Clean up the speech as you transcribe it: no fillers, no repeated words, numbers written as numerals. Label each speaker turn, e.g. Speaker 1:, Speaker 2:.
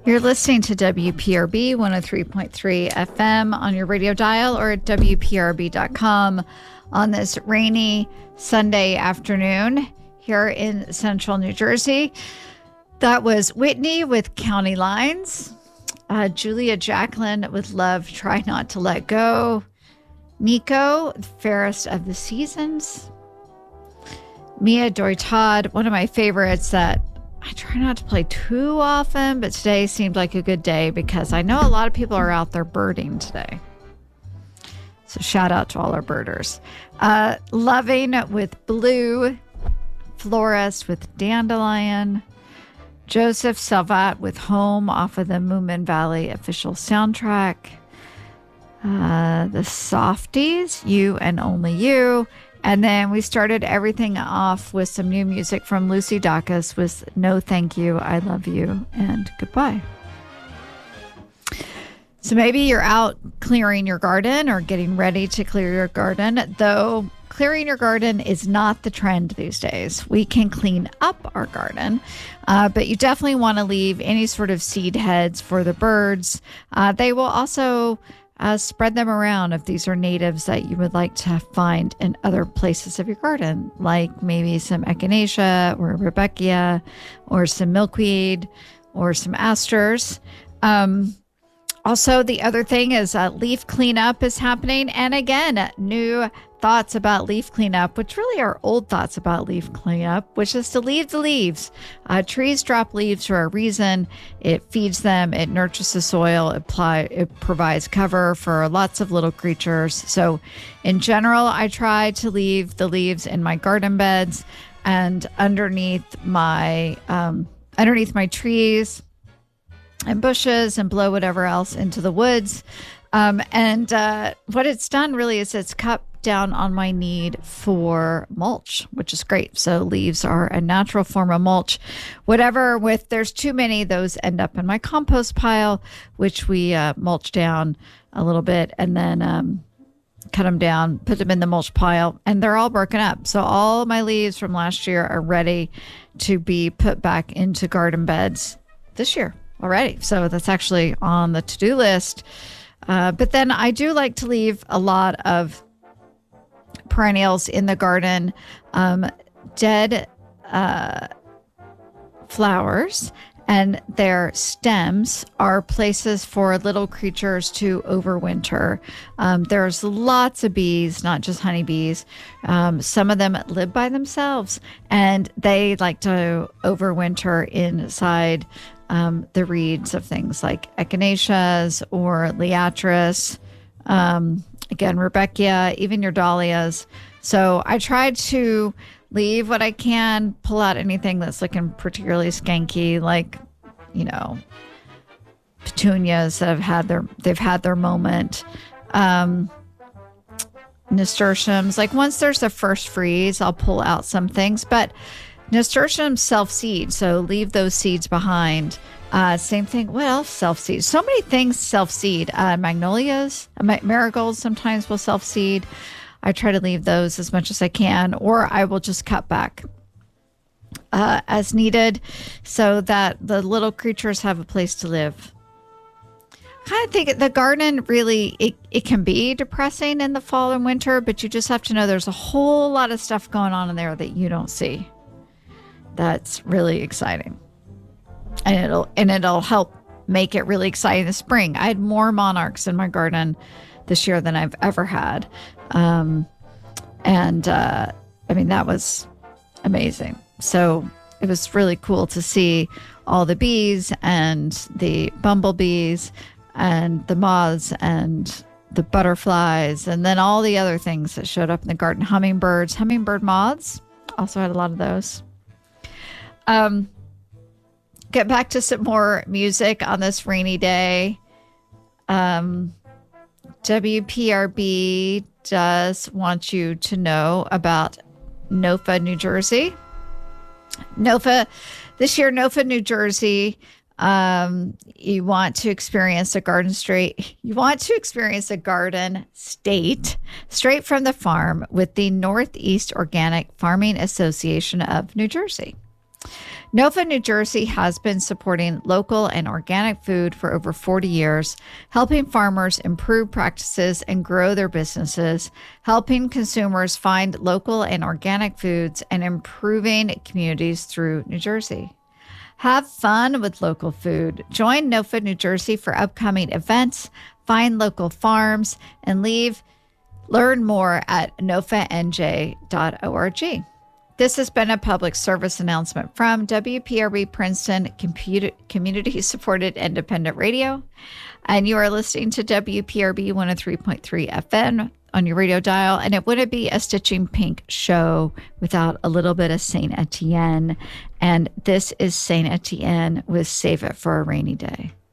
Speaker 1: You're listening to WPRB 103.3 FM on your radio dial or at WPRB.com on this rainy Sunday afternoon here in central New Jersey. That was Whitney with County Lines. Julia Jacqueline with Love, Try Not to Let Go. Nico, Fairest of the Seasons. Mia Doi Todd, one of my favorites that I try not to play too often, but today seemed like a good day because I know a lot of people are out there birding today. So shout out to all our birders. Loving with Blue. Florist with Dandelion. Joseph Salvat with Home off of the Moomin Valley official soundtrack. The Softies, You and Only You. And then we started everything off with some new music from Lucy Dacus with No Thank You, I Love You, and Goodbye. So maybe you're out clearing your garden or getting ready to clear your garden, though clearing your garden is not the trend these days. We can clean up our garden, but you definitely want to leave any sort of seed heads for the birds. They will also spread them around if these are natives that you would like to find in other places of your garden, like maybe some echinacea or rudbeckia or some milkweed or some asters. Also, the other thing is leaf cleanup is happening. And again, new thoughts about leaf cleanup, which really are old thoughts about leaf cleanup, which is to leave the leaves. Trees drop leaves for a reason. It feeds them. It nurtures the soil. It provides cover for lots of little creatures. So in general, I try to leave the leaves in my garden beds and underneath my trees and bushes and blow whatever else into the woods. And what it's done really is it's cut down on my need for mulch, which is great. So leaves are a natural form of mulch. There's too many, those end up in my compost pile, which we mulch down a little bit and then cut them down, put them in the mulch pile, and they're all broken up. So all my leaves from last year are ready to be put back into garden beds this year already. So that's actually on the to-do list. But then I do like to leave a lot of perennials in the garden, dead flowers, and their stems are places for little creatures to overwinter. There's lots of bees, not just honeybees. Some of them live by themselves, and they like to overwinter inside the reeds of things like echinaceas or liatris. Again, rudbeckia, even your dahlias. So I tried to leave what I can, pull out anything that's looking particularly skanky, like, petunias that they've had their moment. Nasturtiums, like once there's the first freeze, I'll pull out some things, but nasturtiums self-seed, so leave those seeds behind. Same thing. What else self-seed? So many things self-seed. Magnolias, marigolds sometimes will self-seed. I try to leave those as much as I can, or I will just cut back as needed so that the little creatures have a place to live. I kind of think the garden really, it can be depressing in the fall and winter, but you just have to know there's a whole lot of stuff going on in there that you don't see. That's really exciting. And it'll help make it really exciting in the spring. I had more monarchs in my garden this year than I've ever had. That was amazing. So it was really cool to see all the bees and the bumblebees and the moths and the butterflies, and then all the other things that showed up in the garden. Hummingbird moths, also had a lot of those. Get back to some more music on this rainy day. WPRB does want you to know about NOFA, New Jersey. This year, NOFA, New Jersey, you want to experience a garden state straight from the farm with the Northeast Organic Farming Association of New Jersey. NOFA New Jersey has been supporting local and organic food for over 40 years, helping farmers improve practices and grow their businesses, helping consumers find local and organic foods, and improving communities through New Jersey. Have fun with local food. Join NOFA New Jersey for upcoming events, find local farms, and learn more at nofanj.org. This has been a public service announcement from WPRB Princeton Community Supported Independent Radio. And you are listening to WPRB 103.3 FM on your radio dial. And it wouldn't be a Stitching Pink show without a little bit of Saint Etienne. And this is Saint Etienne with Save It for a Rainy Day.